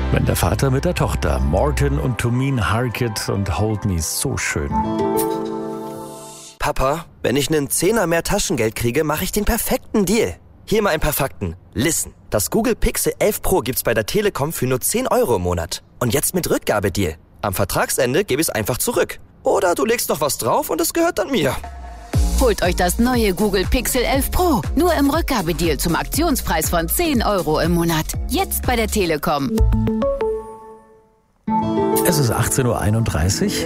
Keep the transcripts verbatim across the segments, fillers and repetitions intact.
Wenn der Vater mit der Tochter, Morten und Tumin Harkett und Hold Me so schön. Papa, wenn ich einen Zehner mehr Taschengeld kriege, mache ich den perfekten Deal. Hier mal ein paar Fakten. Listen, das Google Pixel elf Pro gibt's bei der Telekom für nur zehn Euro im Monat. Und jetzt mit Rückgabedeal. Am Vertragsende gebe ich es einfach zurück. Oder du legst noch was drauf und es gehört dann mir. Holt euch das neue Google Pixel elf Pro. Nur im Rückgabedeal zum Aktionspreis von zehn Euro im Monat. Jetzt bei der Telekom. Es ist achtzehn Uhr einunddreißig.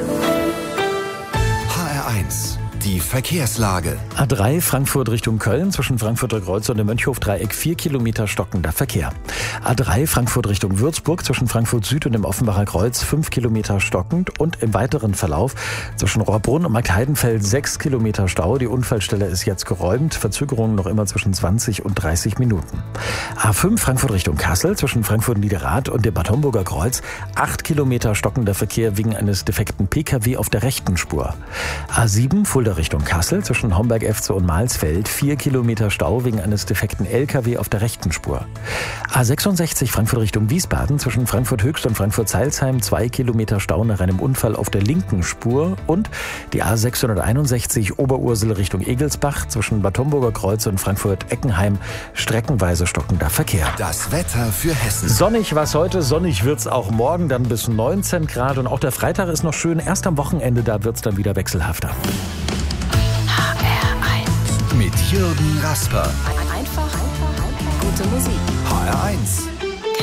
H R eins. Die Verkehrslage. A drei Frankfurt Richtung Köln, zwischen Frankfurter Kreuz und dem Mönchhof-Dreieck vier Kilometer stockender Verkehr. A drei Frankfurt Richtung Würzburg, zwischen Frankfurt Süd und dem Offenbacher Kreuz fünf Kilometer stockend und im weiteren Verlauf zwischen Rohrbrunn und Markheidenfeld sechs Kilometer Stau. Die Unfallstelle ist jetzt geräumt, Verzögerungen noch immer zwischen zwanzig und dreißig Minuten. A fünf Frankfurt Richtung Kassel, zwischen Frankfurt Niederrad und dem Bad Homburger Kreuz acht Kilometer stockender Verkehr wegen eines defekten P K W auf der rechten Spur. A sieben Fulda Richtung Kassel, zwischen Homberg-Efze und Mahlsfeld vier Kilometer Stau wegen eines defekten L K W auf der rechten Spur. A sechsundsechzig Frankfurt Richtung Wiesbaden, zwischen Frankfurt Höchst und Frankfurt Zeilsheim zwei Kilometer Stau nach einem Unfall auf der linken Spur. Und die A sechshunderteinundsechzig Oberursel Richtung Egelsbach, zwischen Bad Homburger Kreuz und Frankfurt-Eckenheim streckenweise stockender Verkehr. Das Wetter für Hessen. Sonnig war's heute, sonnig wird's auch morgen, dann bis neunzehn Grad. Und auch der Freitag ist noch schön. Erst am Wochenende, da wird's dann wieder wechselhafter. Mit Jürgen Rasper. Einfach, einfach, einfach gute Musik. H R eins.